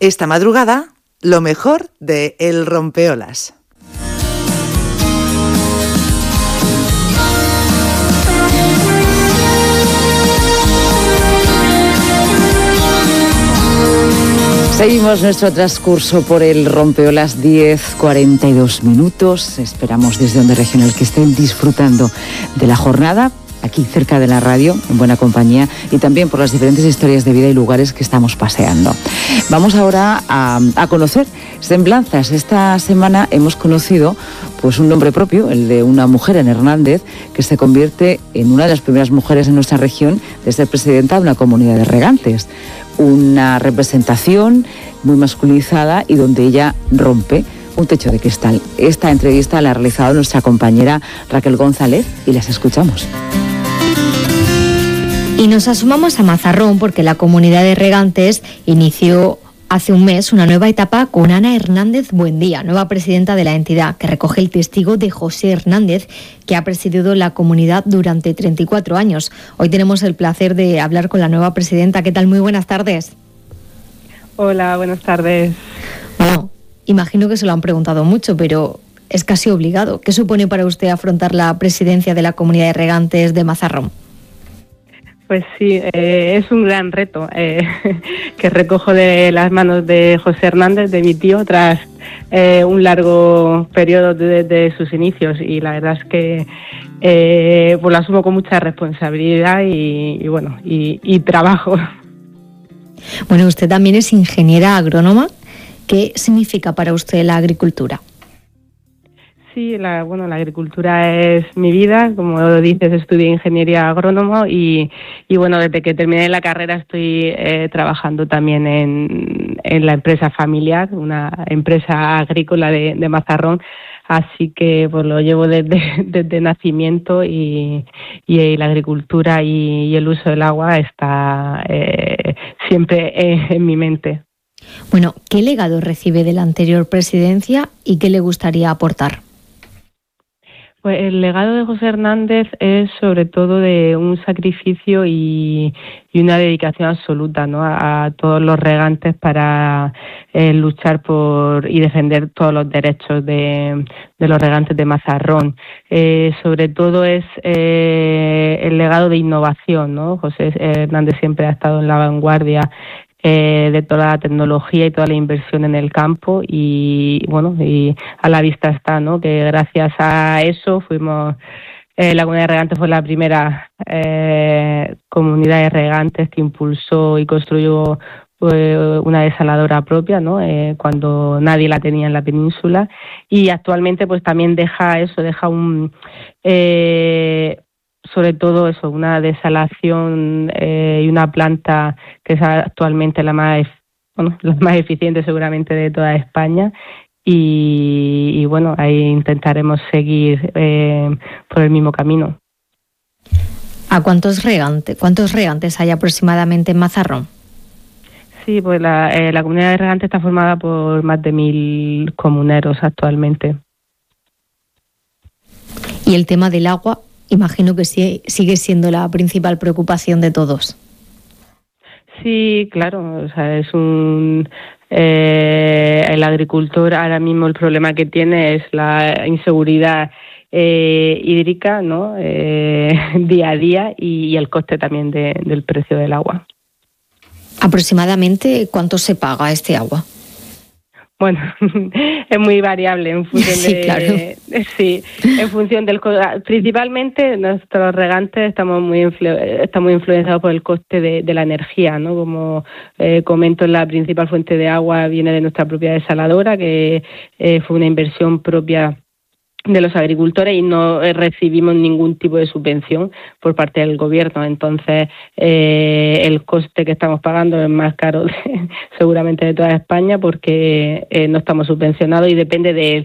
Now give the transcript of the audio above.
Esta madrugada, lo mejor de El Rompeolas. Seguimos nuestro transcurso por el Rompeolas, 10:42 minutos. Esperamos desde Onda Regional que estén disfrutando de la jornada, aquí cerca de la radio, en buena compañía, y también por las diferentes historias de vida y lugares que estamos paseando. Vamos ahora a conocer semblanzas. Esta semana hemos conocido pues un nombre propio, el de una mujer en Hernández, que se convierte en una de las primeras mujeres en nuestra región de ser presidenta de una comunidad de regantes. Una representación muy masculinizada y donde ella rompe un techo de cristal. Esta entrevista la ha realizado nuestra compañera Raquel González y las escuchamos. Y nos asomamos a Mazarrón porque la comunidad de regantes inició hace un mes una nueva etapa con Ana Hernández Buendía, nueva presidenta de la entidad, que recoge el testigo de José Hernández, que ha presidido la comunidad durante 34 años. Hoy tenemos el placer de hablar con la nueva presidenta. ¿Qué tal? Muy buenas tardes. Hola, buenas tardes. Bueno, imagino que se lo han preguntado mucho, pero es casi obligado. ¿Qué supone para usted afrontar la presidencia de la comunidad de regantes de Mazarrón? Pues sí, es un gran reto que recojo de las manos de José Hernández, de mi tío, tras un largo periodo de sus inicios, y la verdad es que pues lo asumo con mucha responsabilidad y trabajo. Bueno, usted también es ingeniera agrónoma. ¿Qué significa para usted la agricultura? Sí, la agricultura es mi vida. Como dices, estudié ingeniería agrónomo y bueno, desde que terminé la carrera estoy trabajando también en la empresa familiar, una empresa agrícola de Mazarrón. Así que pues lo llevo desde nacimiento y la agricultura y el uso del agua está siempre en mi mente. Bueno, ¿qué legado recibe de la anterior presidencia y qué le gustaría aportar? Pues el legado de José Hernández es sobre todo de un sacrificio y una dedicación absoluta, ¿no?, a todos los regantes para luchar por y defender todos los derechos de los regantes de Mazarrón. Sobre todo es el legado de innovación, ¿no? José Hernández siempre ha estado en la vanguardia de toda la tecnología y toda la inversión en el campo, y a la vista está, ¿no?, que gracias a eso fuimos la comunidad de regantes fue la primera comunidad de regantes que impulsó y construyó una desaladora propia, ¿no?, cuando nadie la tenía en la península, y actualmente pues también deja un sobre todo eso, una desalación y una planta que es actualmente la más eficiente seguramente de toda España, y bueno, ahí intentaremos seguir por el mismo camino. ¿A cuántos regantes hay aproximadamente en Mazarrón? Sí, pues la comunidad de regantes está formada por más de 1.000 comuneros actualmente. ¿Y el tema del agua? Imagino que sí, sigue siendo la principal preocupación de todos. Sí, claro, o sea, el agricultor ahora mismo el problema que tiene es la inseguridad hídrica, ¿no?, día a día, y el coste también del precio del agua. ¿Aproximadamente cuánto se paga este agua? Bueno, es muy variable en función en función del principalmente nuestros regantes estamos muy influenciados por el coste de la energía, ¿no? Como comento, la principal fuente de agua viene de nuestra propia desaladora, que fue una inversión propia de los agricultores, y no recibimos ningún tipo de subvención por parte del gobierno. Entonces el coste que estamos pagando es más caro seguramente de toda España, porque no estamos subvencionados y depende de